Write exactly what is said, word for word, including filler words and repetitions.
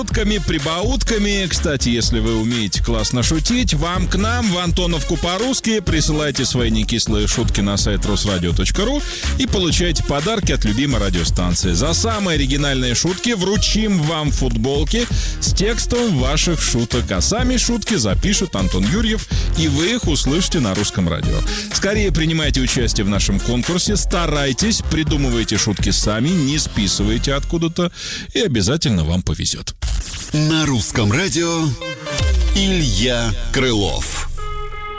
Шутками, прибаутками. Кстати, если вы умеете классно шутить, вам к нам в Антоновку по-русски. Присылайте свои некислые шутки на сайт русрадио точка ру и получайте подарки от любимой радиостанции. За самые оригинальные шутки вручим вам футболки с текстом ваших шуток. А сами шутки запишет Антон Юрьев, и вы их услышите на Русском радио. Скорее принимайте участие в нашем конкурсе, старайтесь, придумывайте шутки сами, не списывайте откуда-то, и обязательно вам повезет. На Русском радио Илья Крылов.